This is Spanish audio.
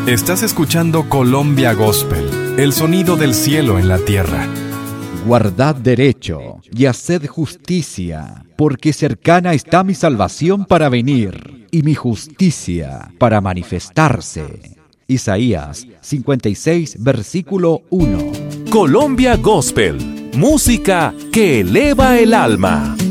Estás escuchando Colombia Gospel, el sonido del cielo en la tierra. Guardad derecho y haced justicia, porque cercana está mi salvación para venir, y mi justicia para manifestarse. Isaías 56, versículo 1. Colombia Gospel, música que eleva el alma.